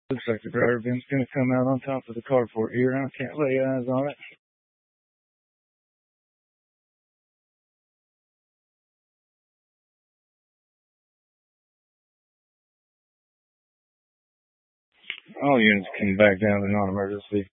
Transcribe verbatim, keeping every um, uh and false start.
Looks like the driver bin's going to come out on top of the carport here. I can't lay eyes on it. All units come back down to non-emergency.